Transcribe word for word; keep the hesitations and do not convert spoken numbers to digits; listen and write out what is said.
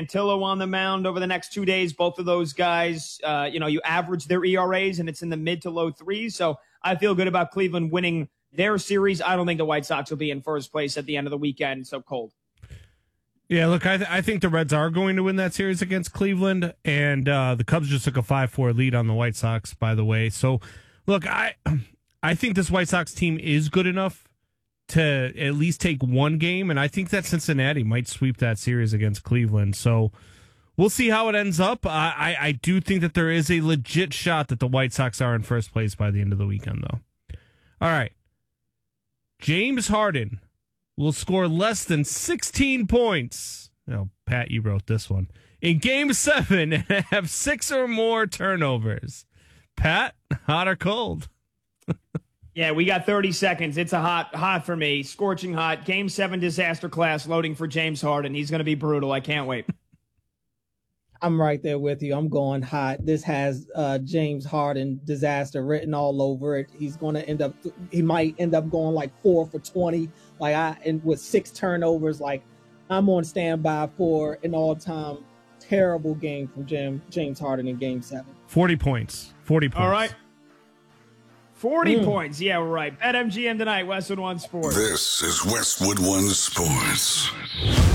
Cantillo on the mound over the next two days. Both of those guys, uh, you know, you average their E R As and it's in the mid to low threes. So I feel good about Cleveland winning their series. I don't think the White Sox will be in first place at the end of the weekend. So cold. Yeah, look, I, th- I think the Reds are going to win that series against Cleveland, and uh, the Cubs just took a five four lead on the White Sox, by the way. So, look, I I think this White Sox team is good enough to at least take one game, and I think that Cincinnati might sweep that series against Cleveland. So, we'll see how it ends up. I, I, I do think that there is a legit shot that the White Sox are in first place by the end of the weekend, though. All right. James Harden will score less than sixteen points. Oh, Pat, you wrote this one. In game seven and have six or more turnovers. Pat, hot or cold? Yeah, we got thirty seconds. It's a hot, hot for me. Scorching hot. Game seven disaster class loading for James Harden. He's going to be brutal. I can't wait. I'm right there with you. I'm going hot. This has uh, James Harden disaster written all over it. He's going to end up, he might end up going like four for twenty, like I, and with six turnovers. Like I'm on standby for an all-time terrible game from Jim, James Harden in Game Seven. Forty points. Forty points. All right. Forty Mm. points. Yeah, we're right. Bet M G M tonight. Westwood One Sports. This is Westwood One Sports.